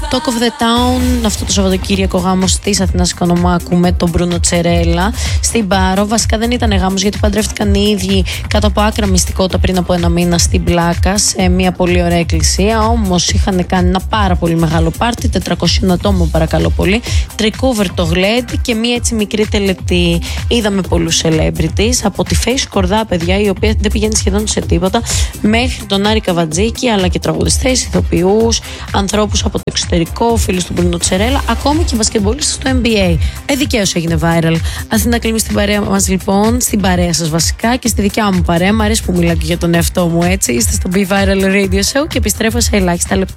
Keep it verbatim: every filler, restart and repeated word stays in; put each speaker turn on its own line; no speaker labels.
Talk of the Town, αυτό το Σαββατοκύριακο γάμος της Αθηνάς Οικονομάκου με τον Μπρούνο Τσερέλα στην Πάρο. Βασικά δεν ήταν γάμος γιατί παντρεύτηκαν οι ίδιοι κάτω από άκρα μυστικότητα πριν από ένα μήνα στην Πλάκα, σε μια πολύ ωραία εκκλησία. Όμως είχαν κάνει ένα πάρα πολύ μεγάλο πάρτι, τετρακόσια ατόμων παρακαλώ πολύ, τρικούβερ το γλέντ και μια έτσι μικρή τελετή. Είδαμε πολλούς celebrities, από τη Face Κορδά, παιδιά, η οποία δεν πηγαίνει σχεδόν σε τίποτα, μέχρι τον Άρη Καβατζίκη, αλλά και τραγουδιστές, ηθοποιούς, ανθρώπους από το εξωτερικό, φίλους του Μπρούνο Τσερέλα, ακόμη και μπασκετμπολίστες στο N B A. Ε, δικαίως έγινε viral. Αθήνα Κλίμη στην παρέα μας λοιπόν, στην παρέα σας βασικά και στη δικιά μου παρέα. Μ' αρέσει που μιλάω και για τον εαυτό μου έτσι. Είστε στο Be Viral Radio Show και επιστρέφω σε ελάχιστα λεπτά.